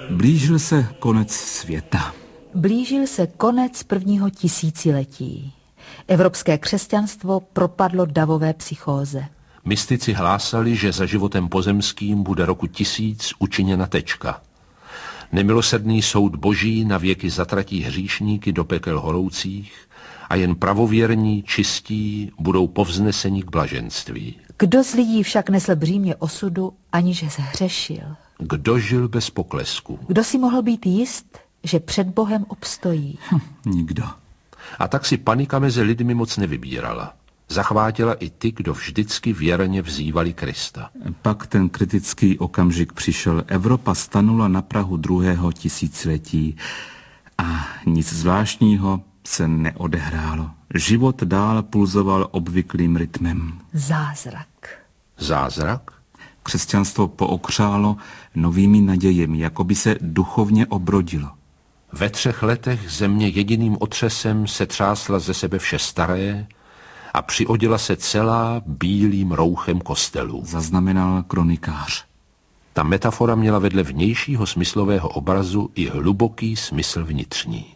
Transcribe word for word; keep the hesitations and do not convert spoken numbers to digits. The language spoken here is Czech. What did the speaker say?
Blížil se konec světa. Blížil se konec prvního tisíciletí. Evropské křesťanstvo propadlo davové psychóze. Mystici hlásali, že za životem pozemským bude roku tisíc učiněna tečka. Nemilosrdný soud boží na věky zatratí hříšníky do pekel horoucích a jen pravověrní, čistí budou povzneseni k blaženství. Kdo z lidí však nesl břímě osudu, aniž zhřešil? Kdo žil bez poklesku? Kdo si mohl být jist, že před Bohem obstojí? Hm, nikdo. A tak si panika mezi lidmi moc nevybírala. Zachvátila i ty, kdo vždycky věrně vzývali Krista. Pak ten kritický okamžik přišel. Evropa stanula na prahu druhého tisíciletí a nic zvláštního se neodehrálo. Život dál pulzoval obvyklým rytmem. Zázrak. Zázrak? Křesťanstvo pookřálo novými nadějemi, jako by se duchovně obrodilo. Ve třech letech země jediným otřesem se třásla ze sebe vše staré a přioděla se celá bílým rouchem kostelů. Zaznamenal kronikář. Ta metafora měla vedle vnějšího smyslového obrazu i hluboký smysl vnitřní.